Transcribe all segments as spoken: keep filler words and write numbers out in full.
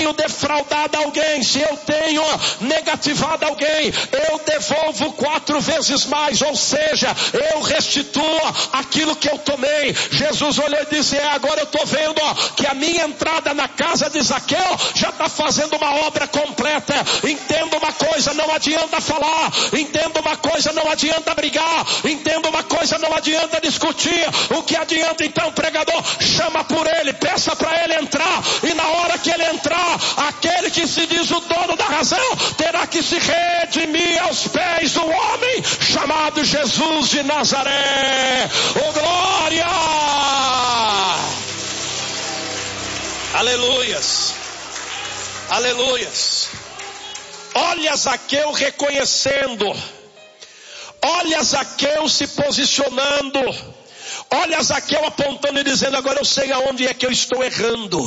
tenho defraudado alguém, se eu tenho negativado alguém, eu devolvo quatro vezes mais, ou seja, eu restituo aquilo que eu tomei. Jesus olhou e disse: é, agora eu estou vendo que a minha entrada na casa de Zaqueu já está fazendo uma obra completa. Entenda uma coisa, não adianta falar, entenda uma coisa, não adianta brigar, entenda uma coisa, não adianta discutir. O que adianta então, pregador? Chama por ele, peça para ele entrar, e na hora que ele entrar, aquele que se diz o dono da razão terá que se redimir aos pés do homem chamado Jesus de Nazaré. Oh, glória! Aleluias, aleluias. Olha Zaqueu reconhecendo, olha Zaqueu se posicionando, olha Zaqueu apontando e dizendo: agora eu sei aonde é que eu estou errando.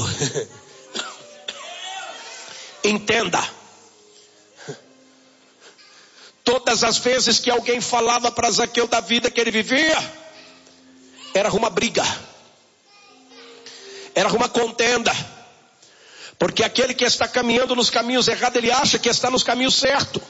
Entenda, todas as vezes que alguém falava para Zaqueu da vida que ele vivia, era uma briga, era uma contenda, porque aquele que está caminhando nos caminhos errados, ele acha que está nos caminhos certos.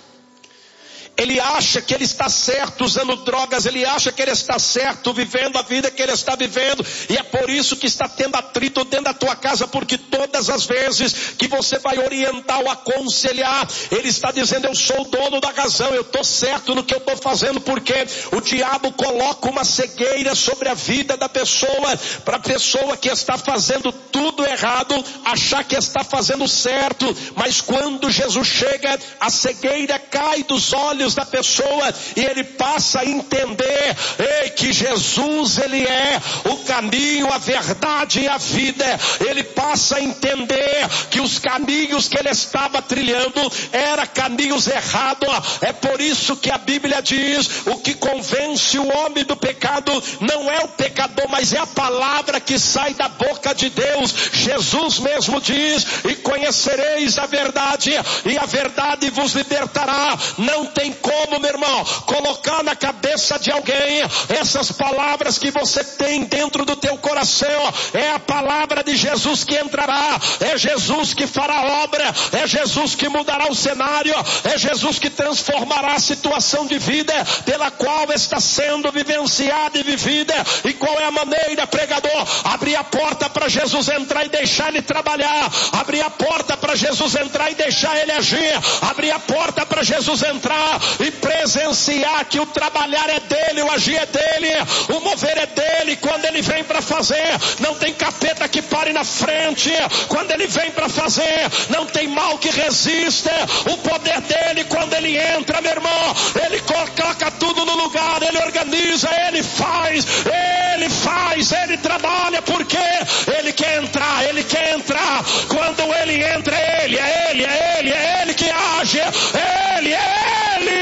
Ele acha que ele está certo usando drogas, ele acha que ele está certo vivendo a vida que ele está vivendo, e é por isso que está tendo atrito dentro da tua casa, porque todas as vezes que você vai orientar ou aconselhar, ele está dizendo: eu sou o dono da razão, eu estou certo no que eu estou fazendo, porque o diabo coloca uma cegueira sobre a vida da pessoa, para a pessoa que está fazendo tudo errado, achar que está fazendo certo, mas quando Jesus chega, a cegueira cai dos olhos da pessoa, e ele passa a entender, ei, que Jesus, ele é o caminho, a verdade e a vida. Ele passa a entender que os caminhos que ele estava trilhando eram caminhos errados. É por isso que a Bíblia diz: o que convence o homem do pecado não é o pecador, mas é a palavra que sai da boca de Deus. Jesus mesmo diz: e conhecereis a verdade, e a verdade vos libertará. Não tem como, meu irmão, colocar na cabeça de alguém essas palavras que você tem dentro do teu coração. É a palavra de Jesus que entrará, é Jesus que fará a obra, é Jesus que mudará o cenário, é Jesus que transformará a situação de vida pela qual está sendo vivenciada e vivida. E qual é a maneira, pregador? Abrir a porta para Jesus entrar e deixar ele trabalhar, abrir a porta para Jesus entrar e deixar ele agir, abrir a porta para Jesus entrar e presenciar que o trabalhar é dele, o agir é dele, o mover é dele. Quando ele vem para fazer, não tem capeta que pare na frente. Quando ele vem para fazer, não tem mal que resista. O poder dele, quando ele entra, meu irmão, ele coloca tudo no lugar, ele organiza, ele faz, ele faz, ele trabalha, porque ele quer entrar, ele quer entrar. Quando ele entra, é ele, é ele, é ele, é ele que age, ele, é ele.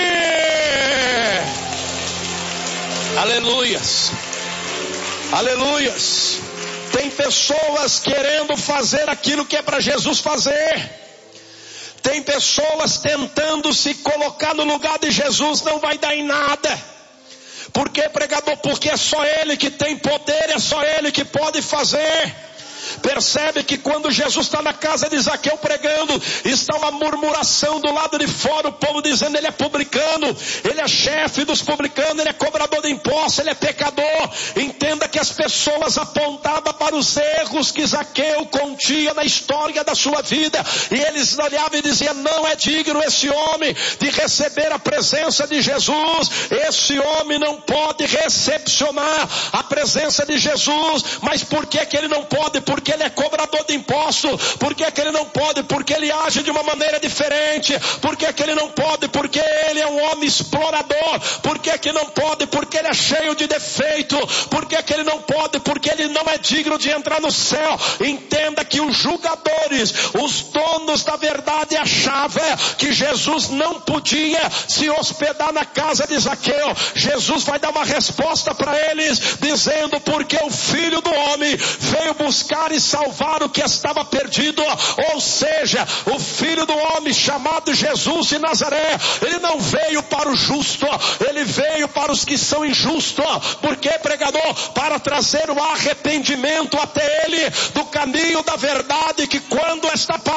Aleluias, aleluias. Tem pessoas querendo fazer aquilo que é para Jesus fazer. Tem pessoas tentando se colocar no lugar de Jesus, não vai dar em nada. Por que, pregador? Porque é só ele que tem poder, é só ele que pode fazer. Percebe que quando Jesus está na casa de Zaqueu pregando, está uma murmuração do lado de fora, o povo dizendo: ele é publicano, ele é chefe dos publicanos, ele é cobrador de impostos, ele é pecador. Entenda que as pessoas apontavam para os erros que Zaqueu continha na história da sua vida, e eles olhavam e diziam: não é digno esse homem de receber a presença de Jesus, esse homem não pode recepcionar a presença de Jesus. Mas por que que ele não pode? Porque ele é cobrador de impostos. Por que que ele não pode? Porque ele age de uma maneira diferente. Por que que ele não pode? Porque ele é um homem explorador. Por que que não pode? Porque ele é cheio de defeito. Por que que ele não pode? Porque ele não é digno de entrar no céu. Entenda que os julgadores, os donos da verdade, achavam que Jesus não podia se hospedar na casa de Zaqueu. Jesus vai dar uma resposta para eles, dizendo: porque o Filho do Homem veio buscar e salvar o que estava perdido. Ou seja, o Filho do Homem, chamado Jesus de Nazaré, ele não veio para o justo, ele veio para os que são injustos. Por que, pregador? Para trazer o arrependimento até ele do caminho da verdade, que quando esta palavra